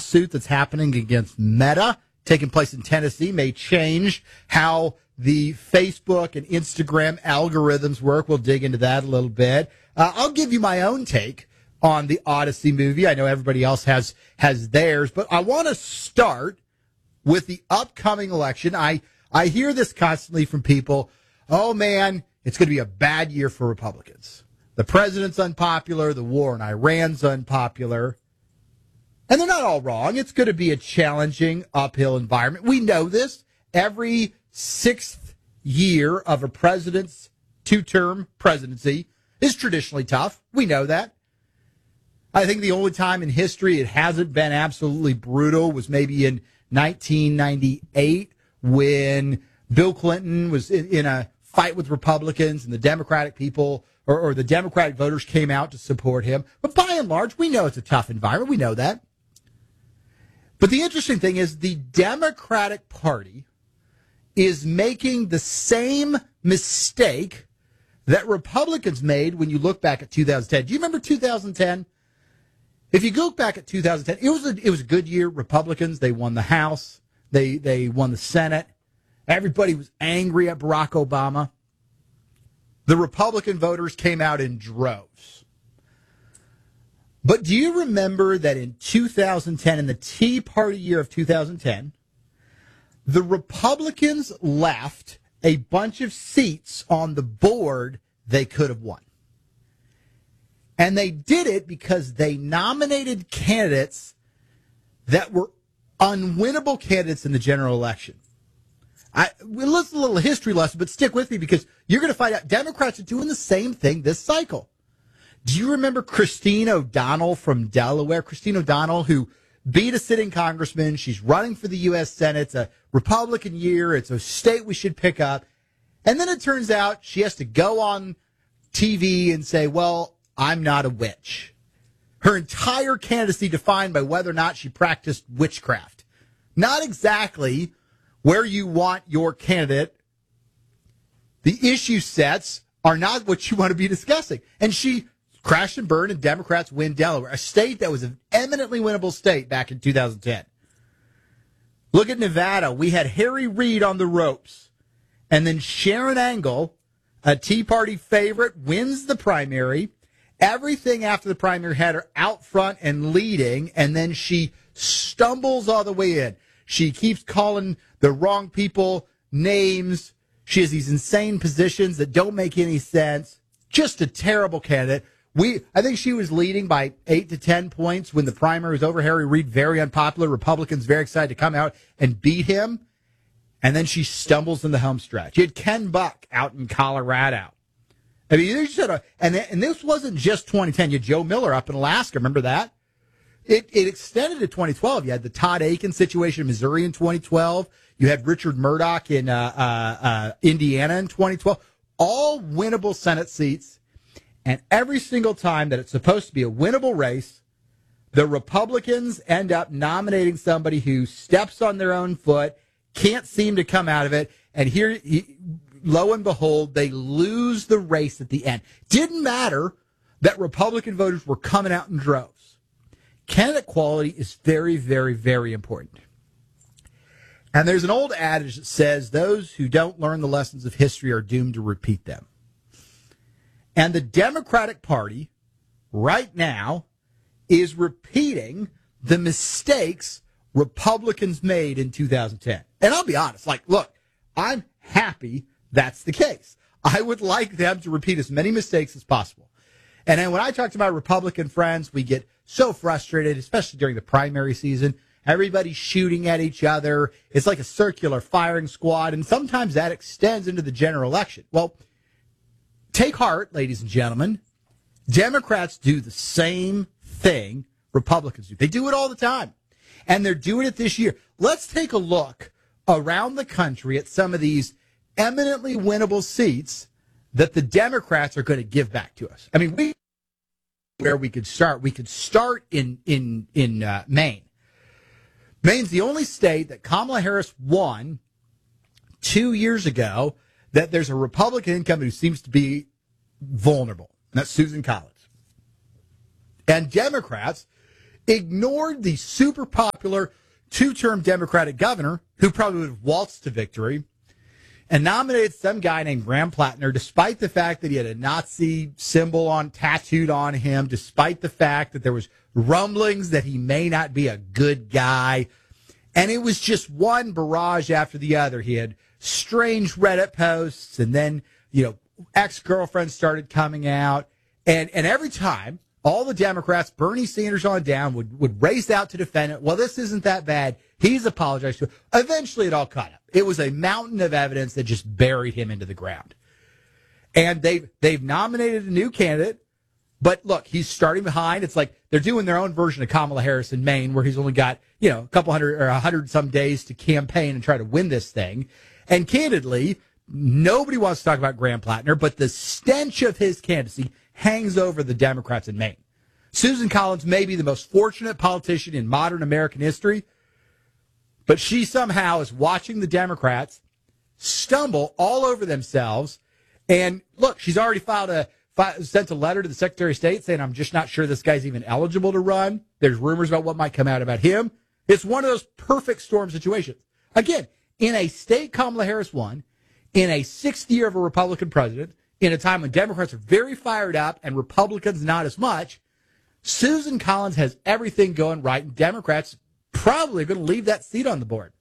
lawsuit that's happening against Meta, taking place in Tennessee, may change how the Facebook and Instagram algorithms work. We'll dig into that a little bit. I'll give you my own take on the Odyssey movie. I know everybody else has theirs, but I want to start with the upcoming election. I hear this constantly from people. Oh, man, it's going to be a bad year for Republicans. The president's unpopular. The war in Iran's unpopular. And they're not all wrong. It's going to be a challenging uphill environment. We know this. Every sixth year of a president's two-term presidency is traditionally tough. We know that. I think the only time in history it hasn't been absolutely brutal was maybe in 1998 when Bill Clinton was in a fight with Republicans and the Democratic people or the Democratic voters came out to support him. But by and large, we know it's a tough environment. We know that. But the interesting thing is the Democratic Party is making the same mistake that Republicans made when you look back at 2010. Do you remember 2010? If you go back at 2010, it was a good year. Republicans, they won the House. They won the Senate. Everybody was angry at Barack Obama. The Republican voters came out in droves. But do you remember that in 2010, in the Tea Party year of 2010, the Republicans left a bunch of seats on the board they could have won. And they did it because they nominated candidates that were unwinnable candidates in the general election. We'll listen a little history lesson, but stick with me because you're going to find out Democrats are doing the same thing this cycle. Do you remember Christine O'Donnell from Delaware? Christine O'Donnell, who beat a sitting congressman. She's running for the U.S. Senate. It's a Republican year. It's a state we should pick up. And then it turns out she has to go on TV and say, well, I'm not a witch. Her entire candidacy defined by whether or not she practiced witchcraft. Not exactly where you want your candidate. The issue sets are not what you want to be discussing. And she crashed and burned, and Democrats win Delaware, a state that was an eminently winnable state back in 2010. Look at Nevada. We had Harry Reid on the ropes. And then Sharon Angle, a Tea Party favorite, wins the primary. Everything after the primary had her out front and leading, and then she stumbles all the way in. She keeps calling the wrong people names. She has these insane positions that don't make any sense. Just a terrible candidate. I think she was leading by 8 to 10 points when the primary was over. Harry Reid, very unpopular. Republicans very excited to come out and beat him. And then she stumbles in the home stretch. You had Ken Buck out in Colorado. I mean, and this wasn't just 2010. You had Joe Miller up in Alaska. Remember that? It extended to 2012. You had the Todd Akin situation in Missouri in 2012. You had Richard Murdoch in Indiana in 2012. All winnable Senate seats. And every single time that it's supposed to be a winnable race, the Republicans end up nominating somebody who steps on their own foot, can't seem to come out of it, and here, lo and behold, they lose the race at the end. Didn't matter that Republican voters were coming out in droves. Candidate quality is very, very, very important. And there's an old adage that says those who don't learn the lessons of history are doomed to repeat them. And the Democratic Party right now is repeating the mistakes Republicans made in 2010. And I'll be honest, look, I'm happy that's the case. I would like them to repeat as many mistakes as possible. And then when I talk to my Republican friends, we get so frustrated, especially during the primary season. Everybody's shooting at each other. It's like a circular firing squad, and sometimes that extends into the general election. Well, take heart, ladies and gentlemen. Democrats do the same thing Republicans do. They do it all the time. And they're doing it this year. Let's take a look around the country at some of these eminently winnable seats that the Democrats are going to give back to us. I mean, where we could start. We could start in Maine. Maine's the only state that Kamala Harris won 2 years ago that there's a Republican incumbent who seems to be vulnerable. And that's Susan Collins. And Democrats, ignored the super popular two-term Democratic governor, who probably would have waltzed to victory, and nominated some guy named Graham Plattner, despite the fact that he had a Nazi symbol tattooed on him, despite the fact that there was rumblings that he may not be a good guy. And it was just one barrage after the other. He had strange Reddit posts, and then, ex-girlfriends started coming out. And every time, all the Democrats, Bernie Sanders on down, would race out to defend it. Well, this isn't that bad. He's apologized to it. Eventually, it all caught up. It was a mountain of evidence that just buried him into the ground. And they've nominated a new candidate. But look, he's starting behind. It's like they're doing their own version of Kamala Harris in Maine, where he's only got, a couple hundred or 100 some days to campaign and try to win this thing. And candidly, nobody wants to talk about Graham Plattner, but the stench of his candidacy hangs over the Democrats in Maine. Susan Collins may be the most fortunate politician in modern American history, but she somehow is watching the Democrats stumble all over themselves. And look, she's already sent a letter to the Secretary of State saying, I'm just not sure this guy's even eligible to run. There's rumors about what might come out about him. It's one of those perfect storm situations. Again, in a state Kamala Harris won, in a sixth year of a Republican president, in a time when Democrats are very fired up and Republicans not as much, Susan Collins has everything going right, and Democrats probably are going to leave that seat on the board.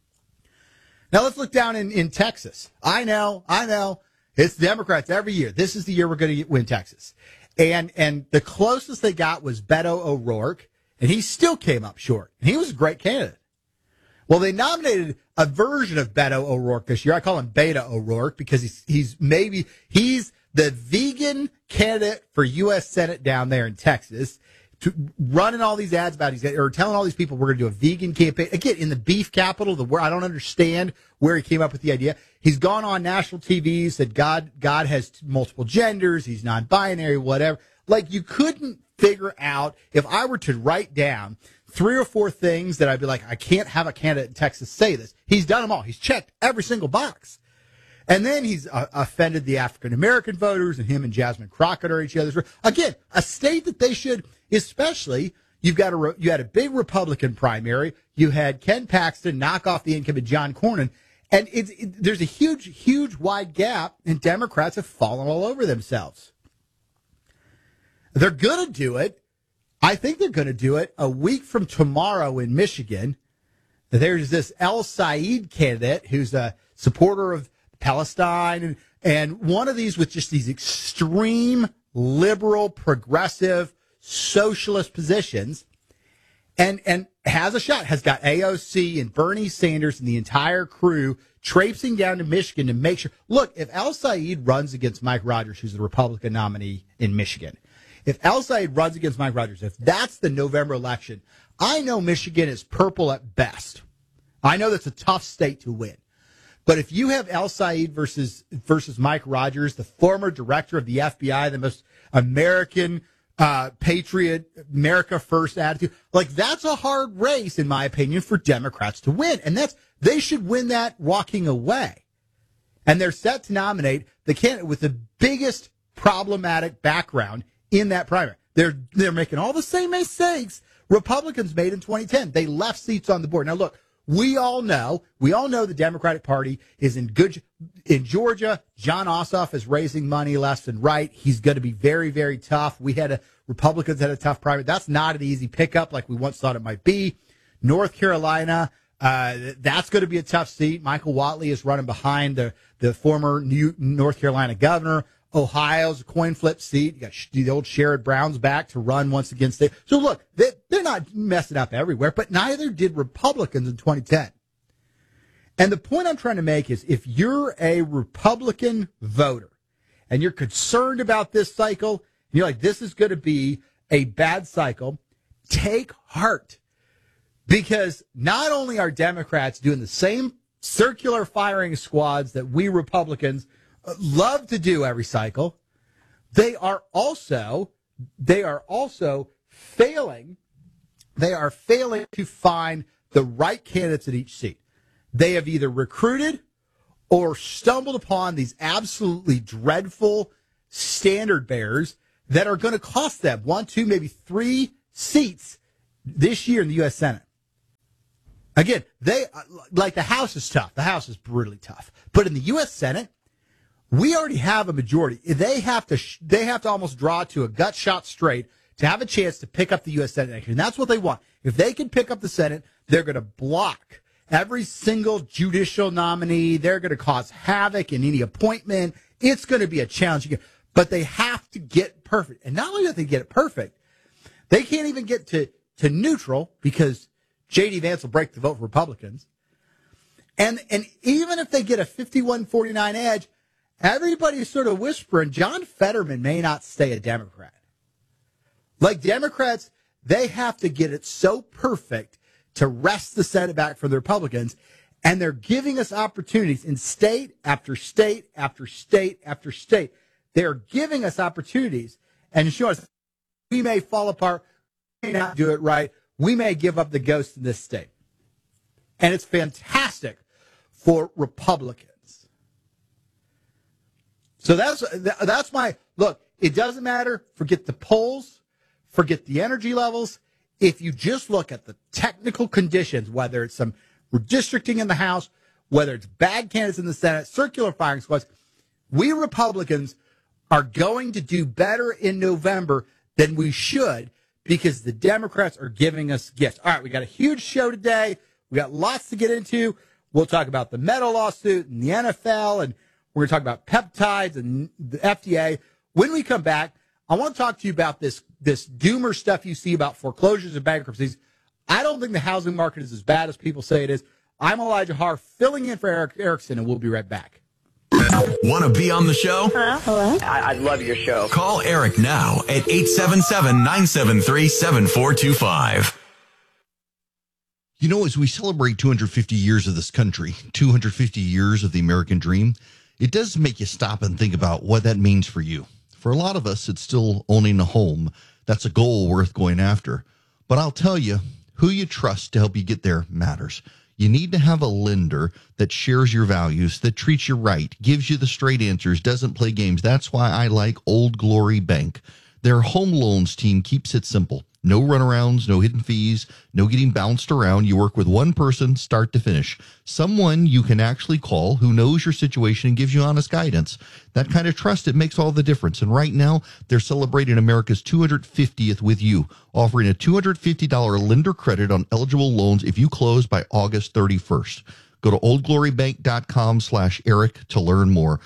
Now let's look down in Texas. I know. It's Democrats every year. This is the year we're going to win Texas. And the closest they got was Beto O'Rourke, and he still came up short. And he was a great candidate. Well, they nominated a version of Beto O'Rourke this year. I call him Beta O'Rourke because he's the vegan candidate for U.S. Senate down there in Texas, running all these ads about telling all these people we're going to do a vegan campaign. Again, in the beef capital, I don't understand where he came up with the idea. He's gone on national TV, said God has multiple genders, he's non-binary, whatever. Like, you couldn't figure out, if I were to write down 3 or 4 things that I'd be like, I can't have a candidate in Texas say this. He's done them all. He's checked every single box. And then he's offended the African-American voters, and him and Jasmine Crockett are each other's. Again, a state that they should, especially, you had a big Republican primary. You had Ken Paxton knock off the incumbent John Cornyn. And there's a huge wide gap, and Democrats have fallen all over themselves. They're going to do it. I think they're going to do it a week from tomorrow in Michigan. There's this El Said candidate who's a supporter of Palestine, and one of these with just these extreme liberal, progressive, socialist positions, and has a shot, has got AOC and Bernie Sanders and the entire crew traipsing down to Michigan to make sure. Look, if El Said runs against Mike Rogers, who's the Republican nominee in Michigan, if El Said runs against Mike Rogers, if that's the November election, I know Michigan is purple at best. I know that's a tough state to win. But if you have El Said versus Mike Rogers, the former director of the FBI, the most American patriot, America first attitude, like, that's a hard race, in my opinion, for Democrats to win. And they should win that walking away. And they're set to nominate the candidate with the biggest problematic background in that primary. They're making all the same mistakes Republicans made in 2010. They left seats on the board. Now, look, we all know the Democratic Party is in Georgia. John Ossoff is raising money left and right. He's going to be very, very tough. Republicans had a tough primary. That's not an easy pickup like we once thought it might be. North Carolina, that's going to be a tough seat. Michael Whatley is running behind the former North Carolina governor. Ohio's a coin flip seat. You got the old Sherrod Brown's back to run once again. So look, they're not messing up everywhere, but neither did Republicans in 2010. And the point I'm trying to make is, if you're a Republican voter and you're concerned about this cycle, and you're like, this is going to be a bad cycle, take heart. Because not only are Democrats doing the same circular firing squads that we Republicans love to do every cycle, they are also failing. They are failing to find the right candidates at each seat. They have either recruited or stumbled upon these absolutely dreadful standard bearers that are going to cost them 1, 2, maybe 3 seats this year in the U.S. Senate. Again, they like the House is tough. The House is brutally tough. But in the U.S. Senate, we already have a majority. They have to almost draw to a gut shot straight to have a chance to pick up the U.S. Senate next year. And that's what they want. If they can pick up the Senate, they're going to block every single judicial nominee. They're going to cause havoc in any appointment. It's going to be a challenge. But they have to get perfect. And not only do they get it perfect, they can't even get to neutral because J.D. Vance will break the vote for Republicans. And even if they get a 51-49 edge, everybody's sort of whispering John Fetterman may not stay a Democrat. Like Democrats, they have to get it so perfect to wrest the Senate back from the Republicans. And they're giving us opportunities in state after state after state after state. They're giving us opportunities and showing us we may fall apart, we may not do it right. We may give up the ghost in this state. And it's fantastic for Republicans. So that's my look. It doesn't matter. Forget the polls. Forget the energy levels. If you just look at the technical conditions, whether it's some redistricting in the House, whether it's bad candidates in the Senate, circular firing squads, we Republicans are going to do better in November than we should because the Democrats are giving us gifts. All right, we got a huge show today. We got lots to get into. We'll talk about the Meta lawsuit and the NFL, and we're going to talk about peptides and the FDA. When we come back, I want to talk to you about this doomer stuff you see about foreclosures and bankruptcies. I don't think the housing market is as bad as people say it is. I'm Elijah Harr, filling in for Eric Erickson, and we'll be right back. Want to be on the show? Hello? I love your show. Call Eric now at 877-973-7425. You know, as we celebrate 250 years of this country, 250 years of the American dream, it does make you stop and think about what that means for you. For a lot of us, it's still owning a home. That's a goal worth going after. But I'll tell you, who you trust to help you get there matters. You need to have a lender that shares your values, that treats you right, gives you the straight answers, doesn't play games. That's why I like Old Glory Bank. Their home loans team keeps it simple. No runarounds, no hidden fees, no getting bounced around. You work with one person, start to finish. Someone you can actually call who knows your situation and gives you honest guidance. That kind of trust, it makes all the difference. And right now, they're celebrating America's 250th with you, offering a $250 lender credit on eligible loans if you close by August 31st. Go to oldglorybank.com/Eric to learn more.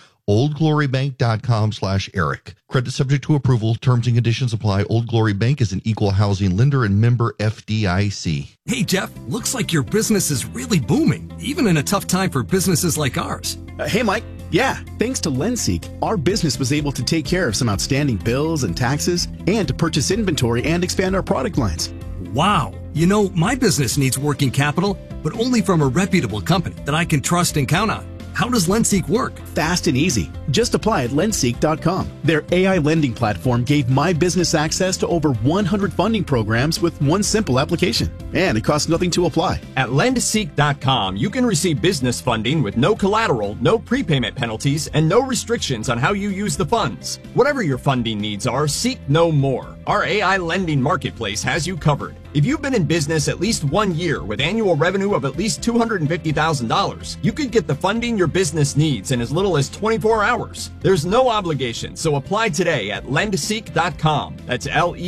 oldglorybank.com/Eric. Credit subject to approval. Terms and conditions apply. Old Glory Bank is an equal housing lender and member FDIC. Hey, Jeff, looks like your business is really booming, even in a tough time for businesses like ours. Hey, Mike. Yeah, thanks to LendSeek, our business was able to take care of some outstanding bills and taxes and to purchase inventory and expand our product lines. Wow. You know, my business needs working capital, but only from a reputable company that I can trust and count on. How does LendSeek work? Fast and easy. Just apply at lendseek.com. Their AI lending platform gave my business access to over 100 funding programs with one simple application. And it costs nothing to apply. At lendseek.com, you can receive business funding with no collateral, no prepayment penalties, and no restrictions on how you use the funds. Whatever your funding needs are, seek no more. Our AI lending marketplace has you covered. If you've been in business at least 1 year with annual revenue of at least $250,000, you could get the funding your business needs in as little as 24 hours. There's no obligation, so apply today at lendseek.com. That's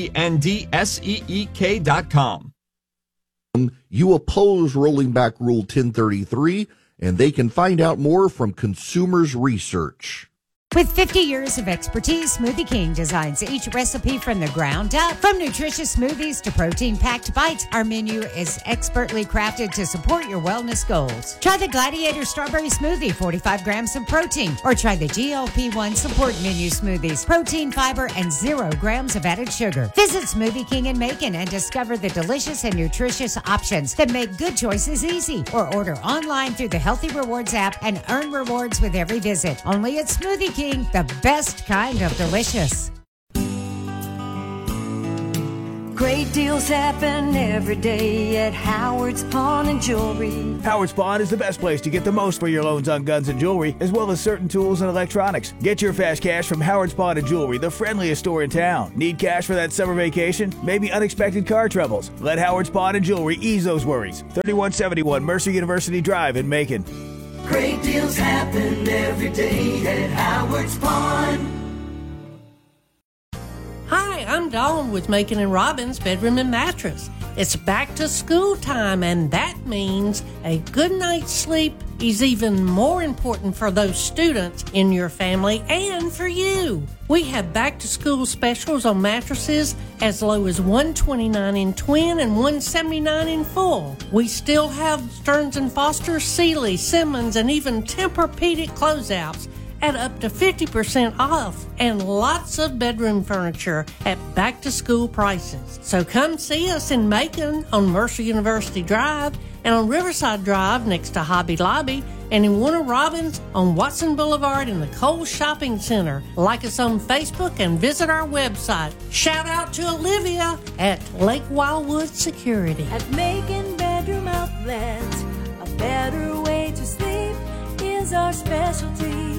LENDSEEK.com. You oppose rolling back Rule 1033, and they can find out more from Consumers Research. With 50 years of expertise, Smoothie King designs each recipe from the ground up. From nutritious smoothies to protein-packed bites, our menu is expertly crafted to support your wellness goals. Try the Gladiator Strawberry Smoothie, 45 grams of protein, or try the GLP-1 Support Menu Smoothies, protein, fiber, and 0 grams of added sugar. Visit Smoothie King in Macon and discover the delicious and nutritious options that make good choices easy. Or order online through the Healthy Rewards app and earn rewards with every visit. Only at Smoothie King. The best kind of delicious. Great deals happen every day at Howard's Pawn and Jewelry. Howard's Pawn is the best place to get the most for your loans on guns and jewelry, as well as certain tools and electronics. Get your fast cash from Howard's Pawn and Jewelry, the friendliest store in town. Need cash for that summer vacation? Maybe unexpected car troubles? Let Howard's Pawn and Jewelry ease those worries. 3171 Mercer University Drive in Macon. Great deals happen every day at Howard's Pawn. Hi, I'm Dawn with Macon and Robbins Bedroom and Mattress. It's back to school time, and that means a good night's sleep is even more important for those students in your family and for you. We have back to school specials on mattresses as low as $129 in twin and $179 in full. We still have Stearns & Foster, Sealy, Simmons, and even Tempur-Pedic closeouts at up to 50% off, and lots of bedroom furniture at back-to-school prices. So come see us in Macon on Mercer University Drive and on Riverside Drive next to Hobby Lobby, and in Warner Robins on Watson Boulevard in the Kohl's Shopping Center. Like us on Facebook and visit our website. Shout out to Olivia at Lake Wildwood Security. At Macon Bedroom Outlets, a better way to sleep is our specialty.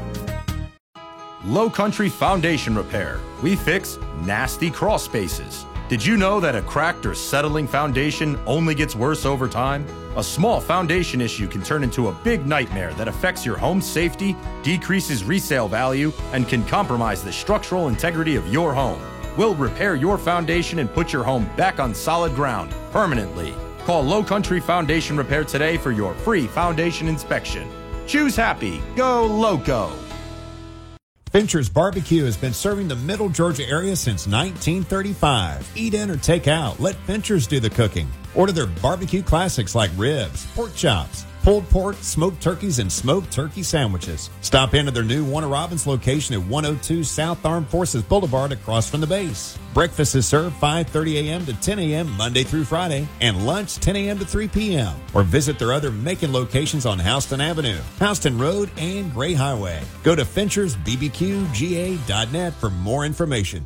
Low Country Foundation Repair. We fix nasty crawl spaces. Did you know that a cracked or settling foundation only gets worse over time? A small foundation issue can turn into a big nightmare that affects your home's safety, decreases resale value, and can compromise the structural integrity of your home. We'll repair your foundation and put your home back on solid ground permanently. Call Low Country Foundation Repair today for your free foundation inspection. Choose happy. Go Loco. Fincher's Barbecue has been serving the Middle Georgia area since 1935. Eat in or take out. Let Fincher's do the cooking. Order their barbecue classics like ribs, pork chops, pulled pork, smoked turkeys, and smoked turkey sandwiches. Stop into their new Warner Robins location at 102 South Armed Forces Boulevard across from the base. Breakfast is served 5:30 a.m. to 10 a.m. Monday through Friday, and lunch 10 a.m. to 3 p.m. Or visit their other Macon locations on Houston Avenue, Houston Road, and Gray Highway. Go to FinchersBBQGA.net for more information.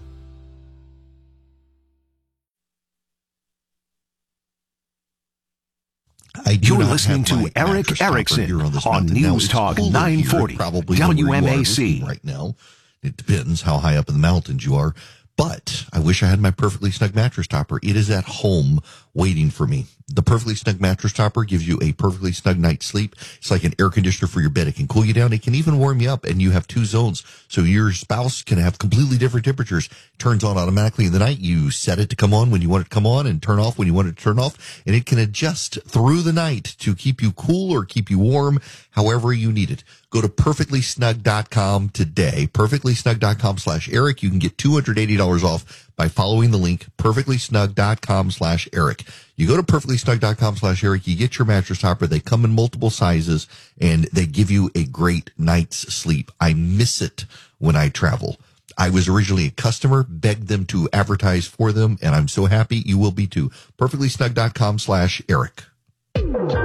You're listening to Eric Erickson on News Talk 940 WMAC. Right now, it depends how high up in the mountains you are. But I wish I had my Perfectly Snug mattress topper. It is at home waiting for me. The Perfectly Snug mattress topper gives you a perfectly snug night's sleep. It's like an air conditioner for your bed. It can cool you down. It can even warm you up, and you have two zones. So your spouse can have completely different temperatures. It turns on automatically in the night. You set it to come on when you want it to come on and turn off when you want it to turn off. And it can adjust through the night to keep you cool or keep you warm, however you need it. Go to perfectlysnug.com today. Perfectlysnug.com/Eric. You can get $280 off by following the link perfectlysnug.com/Eric. You go to perfectlysnug.com/Eric. You get your mattress topper. They come in multiple sizes, and they give you a great night's sleep. I miss it when I travel. I was originally a customer, begged them to advertise for them, and I'm so happy you will be too. Perfectlysnug.com/Eric.